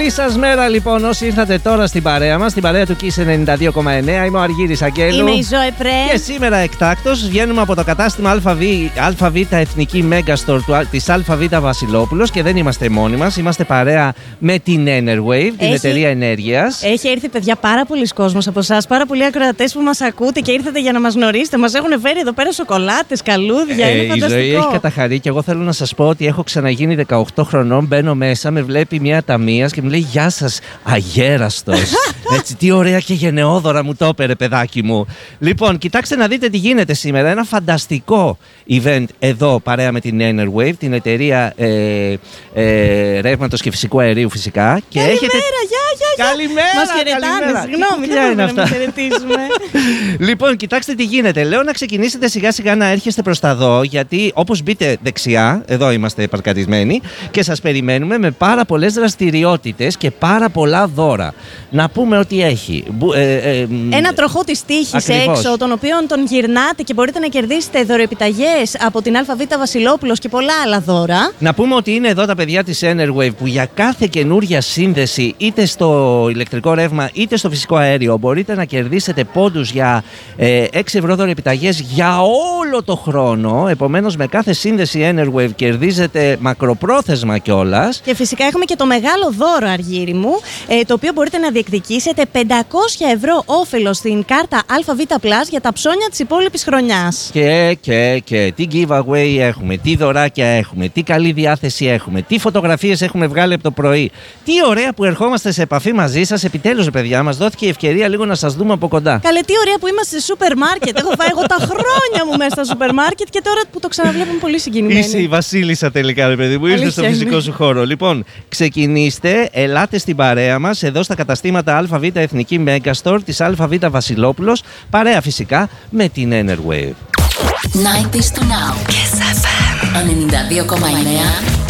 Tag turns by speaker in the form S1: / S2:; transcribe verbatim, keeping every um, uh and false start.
S1: Καλή σας μέρα λοιπόν όσοι ήρθατε τώρα στην παρέα μας, στην παρέα του Kiss ενενήντα δύο κόμμα εννέα. Είμαι ο Αργύρης Αγγέλου.
S2: Είμαι η Ζωέ Πρέ.
S1: Και σήμερα εκτάκτος βγαίνουμε από το κατάστημα ΑΒ Εθνική Megastore της ΑΒ Βασιλόπουλος και δεν είμαστε μόνοι μας. Είμαστε παρέα με την Enerwave, την
S2: Έχει...
S1: εταιρεία ενέργειας.
S2: Έχει έρθει, παιδιά, πάρα πολλοί κόσμος από εσάς, πάρα πολλοί ακροατές που μας ακούτε και ήρθατε για να μας γνωρίσετε. Μας έχουν φέρει εδώ πέρα σοκολάτες, καλούδια.
S1: Ε,
S2: είναι
S1: η
S2: φανταστικό.
S1: Ζωή έχει καταχαρεί και εγώ θέλω να σας πω ότι έχω ξαναγίνει δεκαοκτώ χρονών. Μπαίνω μέσα, με βλέπει μια ταμείας και μου λέει «Γεια σας, αγέραστος». Έτσι, τι ωραία και γενναιόδωρα μου το έπαιρε, παιδάκι μου. Λοιπόν, κοιτάξτε να δείτε τι γίνεται σήμερα. Ένα φανταστικό event εδώ παρέα με την Enerwave, την εταιρεία ε, ε, ρεύματος και φυσικού αερίου φυσικά. Και
S2: καλημέρα,
S1: έχετε...
S2: γεια, γεια, γεια.
S1: Καλημέρα,
S2: μας χαιρετάνε, συγγνώμη, δεν μπορούμε να μην χαιρετήσουμε.
S1: Λοιπόν, κοιτάξτε τι γίνεται. Λέω να ξεκινήσετε σιγά σιγά να έρχεστε προς τα δω, γιατί όπως μπείτε δεξιά, εδώ είμαστε παρκαρισμένοι και σας περιμένουμε με πάρα πολλές δραστηριότητες και πάρα πολλά δώρα. Να πούμε ότι έχει. Ε, ε,
S2: Ένα τροχό της τύχης
S1: ακριβώς.
S2: έξω, τον οποίο τον γυρνάτε και μπορείτε να κερδίσετε δωροεπιταγές από την ΑΒ Βασιλόπουλος και πολλά άλλα δώρα.
S1: Να πούμε ότι είναι εδώ τα παιδιά της Enerwave που για κάθε καινούρια σύνδεση, είτε στο ηλεκτρικό ρεύμα είτε στο φυσικό αέριο, μπορείτε να κερδίσετε πόντους για ε, έξι ευρώ δωροεπιταγές για όλο το χρόνο. Επομένως, με κάθε σύνδεση Enerwave κερδίζετε μακροπρόθεσμα κιόλας.
S2: Και φυσικά έχουμε και το μεγάλο δώρο, Αργύρη μου, ε, το οποίο μπορείτε να διεκδικήσετε πεντακόσια ευρώ όφελο στην κάρτα ΑΒ Plus για τα ψώνια της υπόλοιπης χρονιάς.
S1: Και, και, και τι giveaway έχουμε, τι δωράκια έχουμε, τι καλή διάθεση έχουμε, τι φωτογραφίες έχουμε βγάλει από το πρωί. Τι ωραία που ερχόμαστε σε επαφή μαζί σας. Επιτέλους, παιδιά, μας δόθηκε η ευκαιρία λίγο να σας δούμε από κοντά.
S2: Καλέ, τι ωραία που είμαστε σε σούπερ μάρκετ. Έχω φάει εγώ τα χρόνια μου μέσα στα σούπερ μάρκετ και τώρα που το ξαναβλέπουμε πολύ συγκινημένη.
S1: Είσαι η Βασίλισσα τελικά, ρε παιδί μου. Ήρθε στο φυσικό σου χώρο. Λοιπόν, ξεκινήστε, ελάτε στην παρέα μας εδώ στα καταστήματα ΑΒ Εθνική Megastore της ΑΒ Βασιλόπουλος. Παρέα φυσικά με την Enerwave.
S3: ενενήντα δύο κόμμα εννέα